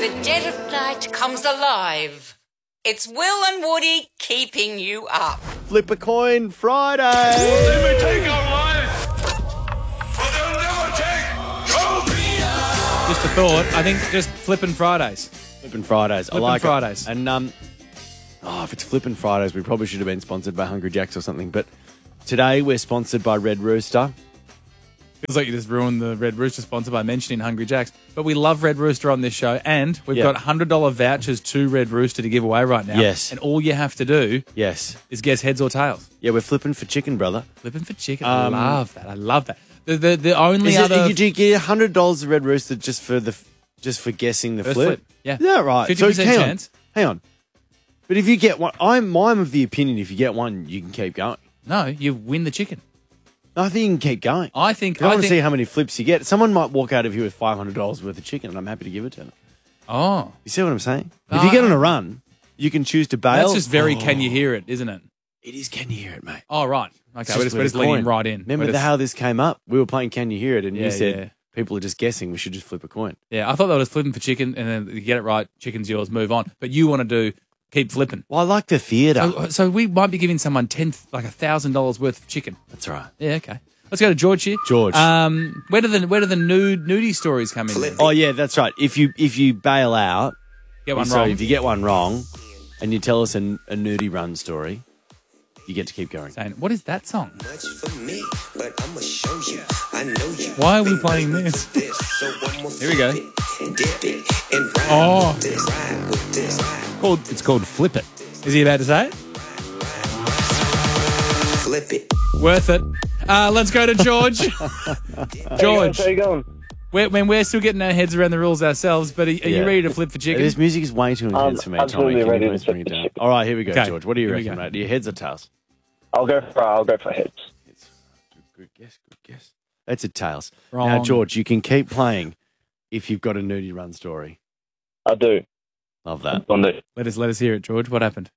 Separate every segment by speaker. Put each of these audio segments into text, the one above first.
Speaker 1: the dead of night comes alive. It's Will and Woody keeping you up.
Speaker 2: Flip a coin Friday.
Speaker 3: They may take our lives, but they'll never take trophies.
Speaker 4: Just a thought. I think just flipping Fridays.
Speaker 2: Flipping Fridays.
Speaker 4: Flippin'
Speaker 2: I like
Speaker 4: Fridays.
Speaker 2: it. And if it's Flipping Fridays, we probably should have been sponsored by Hungry Jack's or something. But today we're sponsored by Red Rooster.
Speaker 4: Feels like you just ruined the Red Rooster sponsor by mentioning Hungry Jack's. But we love Red Rooster on this show, and we've got $100 vouchers to Red Rooster to give away right now.
Speaker 2: Yes.
Speaker 4: And all you have to do is guess heads or tails.
Speaker 2: Yeah, we're flipping for chicken, brother.
Speaker 4: Flipping for chicken. I love that. I love that. The only other...
Speaker 2: Do you get $100 of Red Rooster just for guessing the
Speaker 4: First
Speaker 2: flip?
Speaker 4: Yeah.
Speaker 2: Is that right?
Speaker 4: 50%
Speaker 2: hang on,
Speaker 4: chance.
Speaker 2: Hang on. But if you get one, I'm of the opinion if you get one, you can keep going.
Speaker 4: No, you win the chicken.
Speaker 2: No, I think you can keep going.
Speaker 4: I
Speaker 2: I
Speaker 4: think...
Speaker 2: want to see how many flips you get. Someone might walk out of here with $500 worth of chicken, and I'm happy to give it to them.
Speaker 4: Oh.
Speaker 2: You see what I'm saying? If you get on a run, you can choose to bail.
Speaker 4: That's just very can you hear it, isn't it?
Speaker 2: It is Can You Hear It, mate.
Speaker 4: Oh, right. Okay, we're just
Speaker 2: flip a
Speaker 4: leaning
Speaker 2: coin.
Speaker 4: right in.
Speaker 2: Remember how this came up? We were playing Can You Hear It, and
Speaker 4: Yeah,
Speaker 2: you said
Speaker 4: yeah.
Speaker 2: people are just guessing. We should just flip a coin.
Speaker 4: Yeah, I thought that was flipping for chicken, and then you get it right, chicken's yours, move on. But you want to do keep flipping.
Speaker 2: Well, I like the theatre.
Speaker 4: So we might be giving someone $1,000 worth of chicken.
Speaker 2: That's right.
Speaker 4: Yeah, okay. Let's go to George here.
Speaker 2: George.
Speaker 4: Where do the nudie stories come in? Then?
Speaker 2: Oh, yeah, that's right. If you bail out,
Speaker 4: Get one
Speaker 2: so
Speaker 4: wrong.
Speaker 2: if you get one wrong and you tell us a nudie run story, you get to keep going.
Speaker 4: Saying, what is that song?
Speaker 5: Much for me, but I'ma show you. I know you.
Speaker 4: Why are we playing this?
Speaker 5: Here
Speaker 4: we go.
Speaker 5: Oh.
Speaker 4: It's called Flip It. Is he about to say it?
Speaker 5: Flip it.
Speaker 4: Worth it. Let's go to George. George,
Speaker 6: How you going?
Speaker 4: we're still getting our heads around the rules ourselves, but are you ready to flip for chicken?
Speaker 2: This music is way too intense for me, Tommy.
Speaker 6: absolutely
Speaker 2: Can you
Speaker 6: ready to
Speaker 2: please
Speaker 6: flip
Speaker 2: bring it
Speaker 6: the
Speaker 2: down?
Speaker 6: chicken.
Speaker 2: All right, here we go,
Speaker 4: Okay.
Speaker 2: George. What do you
Speaker 4: Here we
Speaker 2: reckon,
Speaker 4: go.
Speaker 2: mate? Are your heads or tails?
Speaker 6: I'll go for heads.
Speaker 2: Good guess. That's a tails.
Speaker 4: Wrong.
Speaker 2: Now, George, you can keep playing if you've got a nudie run story.
Speaker 6: I do.
Speaker 2: Love that.
Speaker 4: Let us hear it, George. What happened?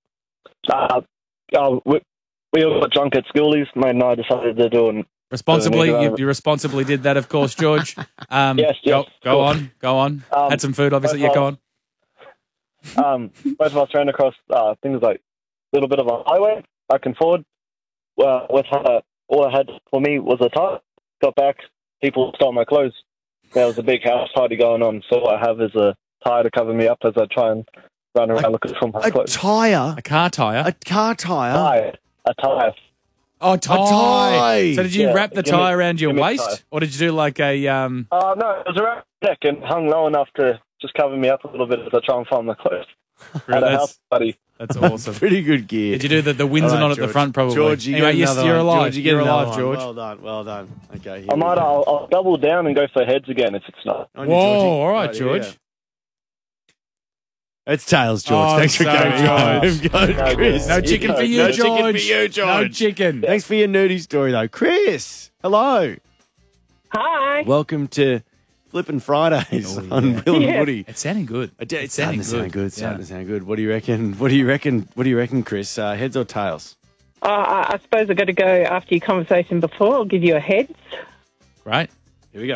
Speaker 6: We all got drunk at schoolies. Mate and I decided to do an
Speaker 4: Responsibly, you responsibly did that, of course, George.
Speaker 6: Yes.
Speaker 4: Go on. Had some food, obviously. Yeah, go on.
Speaker 6: Both of us ran across things like a little bit of a highway back and forward. With all I had for me was a tie. Got back, people stole my clothes. There was a big house party going on, so all I have is a tie to cover me up as I try and run around looking for my
Speaker 2: A
Speaker 6: clothes.
Speaker 2: tyre?
Speaker 4: A car tire.
Speaker 2: A car tyre?
Speaker 6: A tie.
Speaker 4: Oh, tie.
Speaker 2: tie.
Speaker 4: So did you
Speaker 6: Yeah,
Speaker 4: wrap the
Speaker 6: give me-
Speaker 4: tie around your
Speaker 6: give me a
Speaker 4: waist,
Speaker 6: tie.
Speaker 4: or did you do like a
Speaker 6: No, it was around my neck and hung low enough to just cover me up a little bit as I try and find my clothes. At a house party.
Speaker 4: That's awesome.
Speaker 2: Pretty good gear.
Speaker 4: Did you do the Windsor
Speaker 2: All right,
Speaker 4: not at the
Speaker 2: George.
Speaker 4: front, probably?
Speaker 2: George, you
Speaker 4: anyway,
Speaker 2: get
Speaker 4: yes,
Speaker 2: another
Speaker 4: you're
Speaker 2: one.
Speaker 4: alive.
Speaker 2: George, you get
Speaker 4: You're
Speaker 2: another
Speaker 4: alive,
Speaker 2: one.
Speaker 4: George.
Speaker 2: Well done. Okay, here
Speaker 6: I
Speaker 2: we
Speaker 6: might.
Speaker 2: go.
Speaker 6: I'll double down and go for heads again if it's not.
Speaker 2: On you,
Speaker 4: Whoa,
Speaker 2: Georgie.
Speaker 4: all right,
Speaker 2: Right,
Speaker 4: George.
Speaker 2: yeah. It's tails, George.
Speaker 4: Oh,
Speaker 2: Thanks for
Speaker 4: sorry,
Speaker 2: coming.
Speaker 4: George.
Speaker 2: Go, Chris.
Speaker 4: No chicken for you,
Speaker 2: No
Speaker 4: George.
Speaker 2: chicken for you, George.
Speaker 4: No chicken.
Speaker 2: Thanks for your nudie story, though. Chris, hello.
Speaker 7: Hi.
Speaker 2: Welcome to Flippin' Fridays on Will and Woody.
Speaker 4: It's sounding good.
Speaker 2: It's starting to sound good. Starting to sound good. What do you reckon? What do you reckon, Chris? Heads or tails?
Speaker 7: I suppose I've got to go after your conversation before. I'll give you a heads.
Speaker 4: Right.
Speaker 2: Here we go.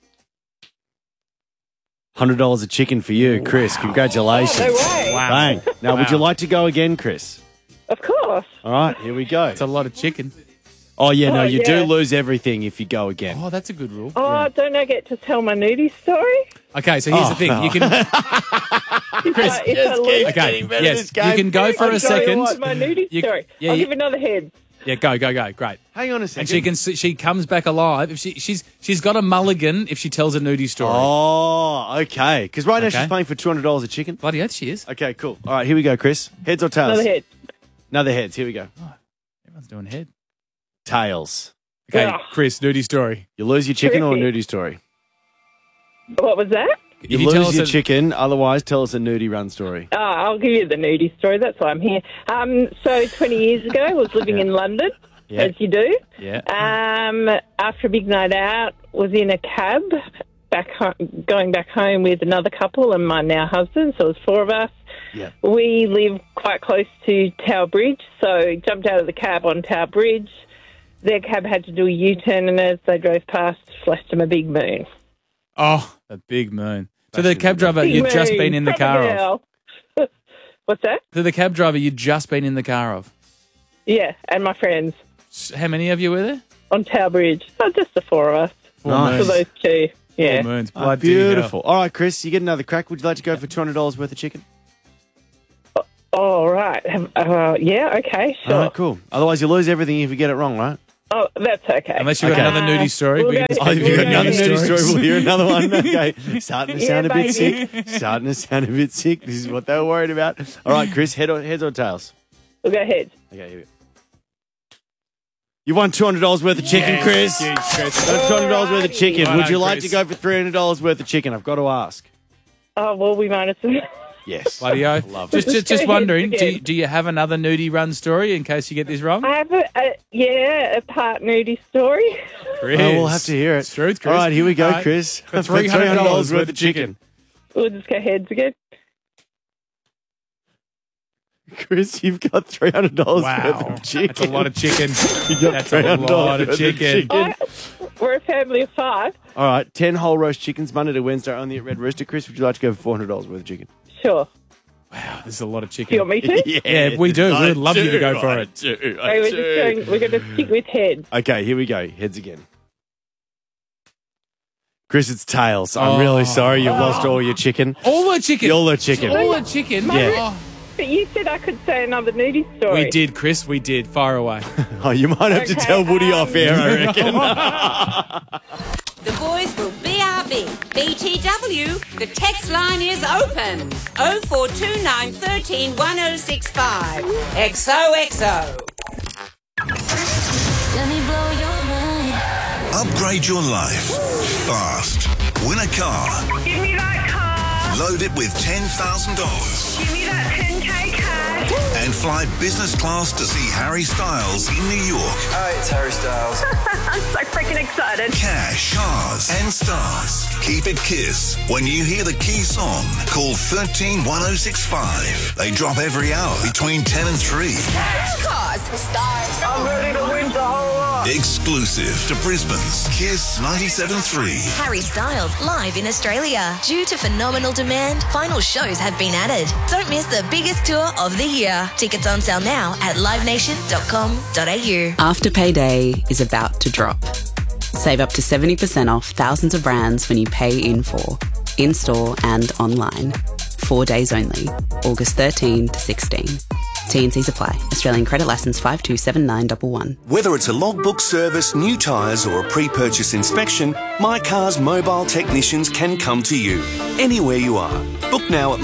Speaker 2: $100 a chicken for you, Chris. Congratulations.
Speaker 7: Oh, no way.
Speaker 4: Wow.
Speaker 2: Bang. Now, would you like to go again, Chris?
Speaker 7: Of course.
Speaker 2: All right, here we go.
Speaker 4: It's a lot of chicken.
Speaker 2: Oh, yeah, no,
Speaker 7: Oh,
Speaker 2: you
Speaker 7: yeah.
Speaker 2: do lose everything if you go again.
Speaker 4: Oh, that's a good rule.
Speaker 7: Oh, don't I get to tell my nudie story?
Speaker 4: Okay, so here's the thing.
Speaker 2: no.
Speaker 4: You can Chris,
Speaker 7: If I lose,
Speaker 4: okay,
Speaker 2: better
Speaker 4: yes,
Speaker 2: this game.
Speaker 4: you can go for
Speaker 7: I'll
Speaker 4: a
Speaker 7: tell you
Speaker 4: second.
Speaker 7: what, my nudie
Speaker 4: You-
Speaker 7: story.
Speaker 4: yeah,
Speaker 7: I'll
Speaker 4: you-
Speaker 7: give another heads.
Speaker 4: Yeah, go. Great.
Speaker 2: Hang on a second.
Speaker 4: And she comes back alive if she's got a mulligan if she tells a nudie story.
Speaker 2: Oh, okay. Because right now
Speaker 4: Okay.
Speaker 2: she's paying for $200 a chicken.
Speaker 4: Bloody oath, she is.
Speaker 2: Okay, cool. All right, here we go, Chris. Heads or tails?
Speaker 7: Another head.
Speaker 2: Another heads. Here we go.
Speaker 4: Everyone's doing head.
Speaker 2: Tails.
Speaker 4: Okay,
Speaker 7: Ugh.
Speaker 4: Chris, nudie story.
Speaker 2: You lose your chicken or a
Speaker 7: Terrific.
Speaker 2: nudie story?
Speaker 7: What was that?
Speaker 2: You
Speaker 4: If tell
Speaker 2: lose
Speaker 4: us
Speaker 2: your
Speaker 4: a-
Speaker 2: chicken, otherwise tell us a nudie run story.
Speaker 7: I'll give you the nudie story. That's why I'm here. So 20 years ago, I was living in London,
Speaker 2: Yeah.
Speaker 7: as you do.
Speaker 4: Yeah.
Speaker 7: After a big night out, was in a cab going back home with another couple and my now husband. So it was four of us.
Speaker 2: Yeah.
Speaker 7: We live quite close to Tower Bridge, so jumped out of the cab on Tower Bridge. Their cab had to do a U-turn, and as they drove past, flashed them a big moon.
Speaker 4: Oh, a big moon. So the cab driver you'd just been in the car of.
Speaker 7: What's that?
Speaker 4: So the cab driver you'd just been in the car of.
Speaker 7: Yeah, and my friends
Speaker 4: How many of you were there?
Speaker 7: on Tower Bridge. Oh, just the four of us.
Speaker 2: Nice.
Speaker 7: For those two. Yeah.
Speaker 4: 4 moons.
Speaker 2: Oh,
Speaker 4: Bloody
Speaker 2: beautiful.
Speaker 4: hell.
Speaker 2: All right, Chris, you get another crack. Would you like to go for $200 worth of chicken?
Speaker 7: All right. Yeah, okay, sure.
Speaker 2: All right, cool. Otherwise, you lose everything if you get it wrong, right?
Speaker 7: Oh, that's okay.
Speaker 4: Unless you've got
Speaker 2: Okay.
Speaker 4: another nudie story.
Speaker 7: we'll
Speaker 4: we can
Speaker 7: go-
Speaker 4: just
Speaker 2: Oh, if
Speaker 4: keep
Speaker 2: you've got
Speaker 4: doing
Speaker 2: another
Speaker 4: nudie
Speaker 2: nudie story,
Speaker 4: stories.
Speaker 2: we'll hear another one. Okay. Starting to sound a bit
Speaker 7: baby.
Speaker 2: sick. Starting to sound a bit sick. This is what they were worried about. All right, Chris, heads or tails?
Speaker 7: We'll go ahead.
Speaker 2: Okay, here we go. You won $200 worth of chicken, Chris.
Speaker 4: Yes, Chris.
Speaker 2: Got $200 worth of chicken.
Speaker 4: Well
Speaker 2: Would you
Speaker 4: done,
Speaker 2: like
Speaker 4: Chris.
Speaker 2: to go for $300 worth of chicken? I've got to ask.
Speaker 7: Oh, well, we might have
Speaker 2: Yes.
Speaker 4: Bloody oath.
Speaker 2: Love it.
Speaker 4: Just wondering,
Speaker 7: Again.
Speaker 4: do you have another nudie run story in case you get this wrong?
Speaker 7: I have a part nudie story.
Speaker 4: Chris.
Speaker 2: Oh, we'll have to hear it.
Speaker 4: It's truth, Chris.
Speaker 2: All right, here we go,
Speaker 4: All right.
Speaker 2: Chris.
Speaker 4: For $300 worth of chicken.
Speaker 7: We'll just go heads again.
Speaker 2: Chris, you've got $300 worth
Speaker 4: Wow.
Speaker 2: of chicken.
Speaker 4: That's a lot of chicken.
Speaker 2: You got
Speaker 4: That's a
Speaker 2: $300
Speaker 4: lot of
Speaker 2: worth
Speaker 4: chicken.
Speaker 7: We're a family of five.
Speaker 2: All right, 10 whole roast chickens, Monday to Wednesday, only at Red Rooster. Chris, would you like to go for $400 worth of chicken?
Speaker 7: Sure.
Speaker 4: Wow, this is a lot of
Speaker 7: Do you
Speaker 4: chicken.
Speaker 7: want me to?
Speaker 4: Yeah, we do. We'd love you to go for it.
Speaker 7: Okay, we're going to stick with heads.
Speaker 2: Okay, here we go. Heads again. Chris, it's tails. I'm really sorry you've lost all your chicken.
Speaker 4: All the chicken.
Speaker 2: All the chicken.
Speaker 4: All the chicken.
Speaker 2: Yeah.
Speaker 4: Oh.
Speaker 7: But you said I could say another nudie story.
Speaker 4: We did, Chris. We did. Far away.
Speaker 2: Oh, you might have to
Speaker 7: Okay,
Speaker 2: tell Woody off air, I reckon.
Speaker 1: The boys will BRB. BTW, the text line is open. 0429 13 1065. XOXO.
Speaker 8: Let me blow your mind.
Speaker 3: Upgrade your life fast. Win a car.
Speaker 9: Give me that car.
Speaker 3: Load it with $10,000.
Speaker 9: Give me that 10K cash.
Speaker 3: And fly business class to see Harry Styles in New York.
Speaker 5: Hi, it's Harry Styles.
Speaker 9: I'm so freaking excited.
Speaker 3: Cash, cars, and stars. Keep it Kiss. When you hear the key song, call 131065. They drop every hour between 10 and 3.
Speaker 8: Cars, stars.
Speaker 9: I'm ready to win the whole lot.
Speaker 3: Exclusive to Brisbane's Kiss 97.3.
Speaker 8: Harry Styles live in Australia. Due to phenomenal demand, final shows have been added. Don't miss the biggest tour of the year. Tickets on sale now at livenation.com.au.
Speaker 10: Afterpay Day is about to drop. Save up to 70% off thousands of brands when you pay in full, in-store and online. 4 days only, August 13 to 16. T&Cs apply. Australian credit licence 527911.
Speaker 11: Whether it's a logbook service, new tyres or a pre-purchase inspection, My Car's mobile technicians can come to you, anywhere you are. Book now at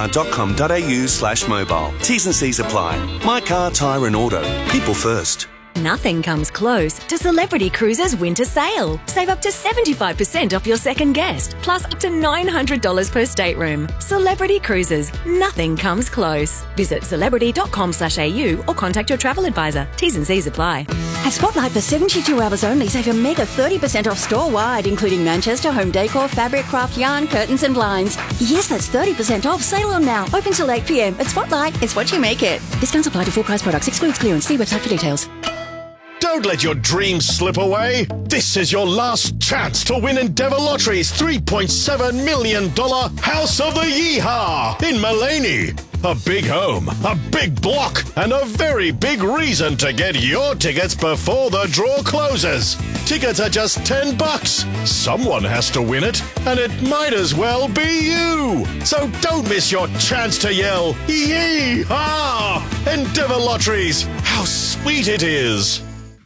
Speaker 11: mycar.com.au/mobile. T's and C's apply. My Car Tyre and Auto. People first.
Speaker 12: Nothing comes close to Celebrity Cruises Winter Sale. Save up to 75% off your second guest, plus up to $900 per stateroom. Celebrity Cruises. Nothing comes close. Visit celebrity.com/au or contact your travel advisor. T's and C's apply.
Speaker 13: At Spotlight for 72 hours only, save a mega 30% off store-wide, including Manchester home decor, fabric, craft, yarn, curtains and blinds. Yes, that's 30% off. Sale on now. Open till 8 p.m. At Spotlight, it's what you make it. Discounts apply to full price products. Excludes clearance. See website for details.
Speaker 14: Don't let your dreams slip away. This is your last chance to win Endeavour Lottery's $3.7 million House of the Yeehaw in Mullaney. A big home, a big block, and a very big reason to get your tickets before the draw closes. Tickets are just $10. Someone has to win it, and it might as well be you. So don't miss your chance to yell, Yeehaw! Endeavour Lotteries, how sweet it is.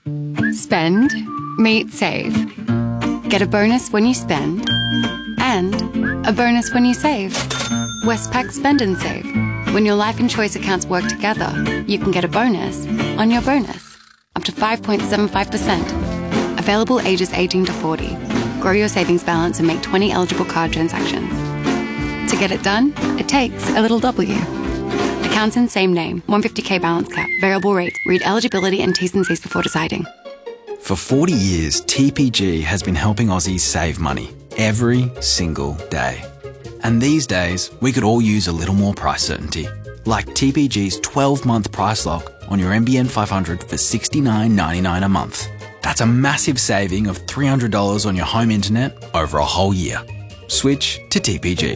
Speaker 15: Spend, meet, save. Get a bonus when you spend, and a bonus when you save. Westpac Spend and Save. When your life and choice accounts work together, you can get a bonus on your bonus, up to 5.75%. Available ages 18 to 40. Grow your savings balance and make 20 eligible card transactions. To get it done, it takes a little W. Accounts in same name, 150k balance cap, variable rate. Read eligibility and T's and C's before deciding.
Speaker 16: For 40 years, TPG has been helping Aussies save money every single day. And these days, we could all use a little more price certainty, like TPG's 12-month price lock on your NBN 500 for $69.99 a month. That's a massive saving of $300 on your home internet over a whole year. Switch to TPG.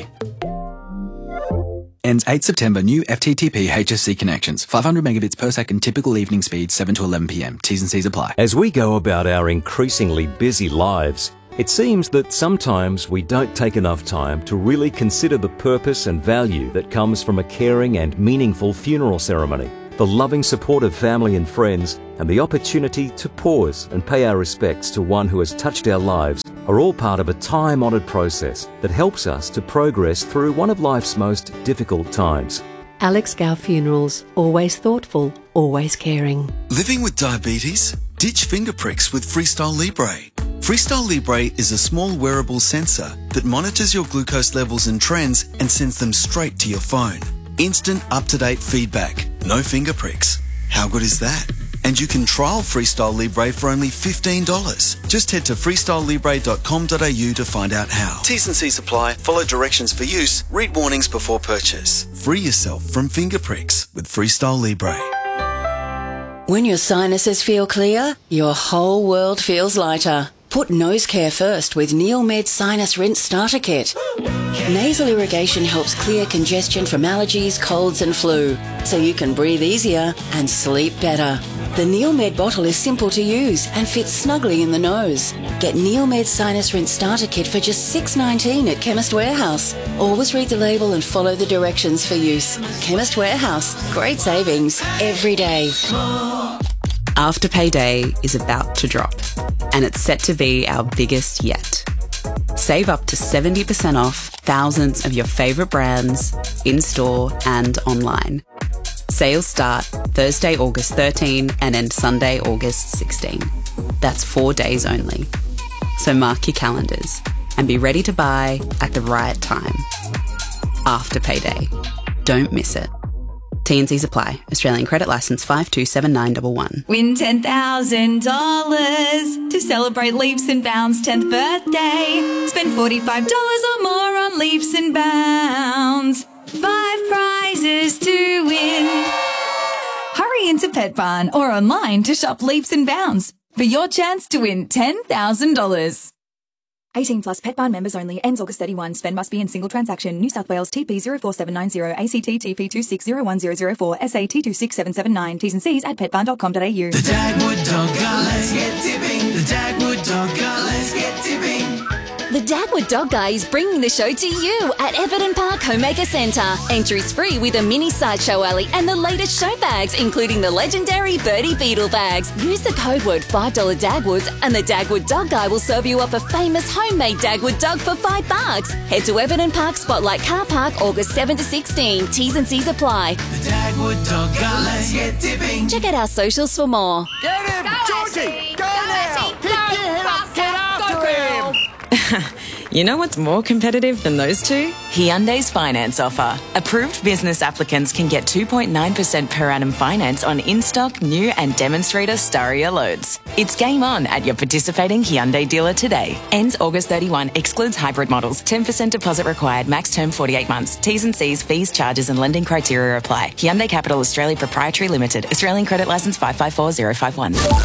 Speaker 16: Ends 8 September. New FTTP HSC connections. 500 megabits per second. Typical evening speed 7 to 11 p.m. T's and C's apply.
Speaker 17: As we go about our increasingly busy lives, it seems that sometimes we don't take enough time to really consider the purpose and value that comes from a caring and meaningful funeral ceremony. The loving support of family and friends and the opportunity to pause and pay our respects to one who has touched our lives are all part of a time-honoured process that helps us to progress through one of life's most difficult times.
Speaker 18: Alex Gow Funerals. Always thoughtful, always caring.
Speaker 19: Living with diabetes? Ditch finger pricks with Freestyle Libre. Freestyle Libre is a small wearable sensor that monitors your glucose levels and trends and sends them straight to your phone. Instant up-to-date feedback. No finger pricks. How good is that? And you can trial Freestyle Libre for only $15. Just head to freestylelibre.com.au to find out how. T's and C's apply. Follow directions for use. Read warnings before purchase. Free yourself from finger pricks with Freestyle Libre.
Speaker 20: When your sinuses feel clear, your whole world feels lighter. Put nose care first with NeilMed Sinus Rinse Starter Kit. Nasal irrigation helps clear congestion from allergies, colds and flu, so you can breathe easier and sleep better. The NeilMed bottle is simple to use and fits snugly in the nose. Get NeilMed Sinus Rinse Starter Kit for just $6.19 at Chemist Warehouse. Always read the label and follow the directions for use. Chemist Warehouse. Great savings every day.
Speaker 10: Afterpay Day is about to drop, and it's set to be our biggest yet. Save up to 70% off thousands of your favourite brands in-store and online. Sales start Thursday, August 13 and end Sunday, August 16. That's 4 days only. So mark your calendars and be ready to buy at the right time. Afterpay Day. Don't miss it. T&Cs apply. Australian credit licence 527911.
Speaker 21: Win $10,000 to celebrate Leaps and Bounds 10th birthday. Spend $45 or more on Leaps and Bounds. 5 prizes to win. Hurry into Pet Barn or online to shop Leaps and Bounds for your chance to win $10,000.
Speaker 22: 18 plus Pet Barn members only. Ends August 31. Spend must be in single transaction. New South Wales TP 04790 ACT TP 260104 SAT 26779. T's and C's at petbarn.com.au.
Speaker 23: The Dagwood Dog Guy, let's get tipping. The Dagwood Dog Guy, let's get tipping.
Speaker 24: The Dagwood Dog Guy is bringing the show to you at Everton Park Homemaker Centre. Entries free with a mini sideshow alley and the latest show bags, including the legendary Birdie Beetle bags. Use the code word $5 Dagwoods and the Dagwood Dog Guy will serve you up a famous homemade Dagwood dog for $5. Head to Everton Park Spotlight Car Park August 7 to 16. T's and C's apply.
Speaker 23: The Dagwood Dog Guy, let's get tipping.
Speaker 24: Check out our socials for more.
Speaker 23: Get him, Georgie! Go now! Pick your head up, get after him!
Speaker 25: You know what's more competitive than those two? Hyundai's finance offer. Approved business applicants can get 2.9% per annum finance on in-stock, new and demonstrator Staria loads. It's game on at your participating Hyundai dealer today. Ends August 31. Excludes hybrid models. 10% deposit required. Max term 48 months. T's and C's, fees, charges and lending criteria apply. Hyundai Capital Australia Proprietary Limited. Australian credit licence 554051.